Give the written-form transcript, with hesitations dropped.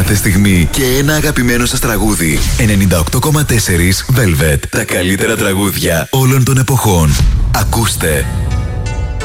Κάθε στιγμή και ένα αγαπημένο σας τραγούδι. 98,4 Velvet. Τα καλύτερα τραγούδια όλων των εποχών. Ακούστε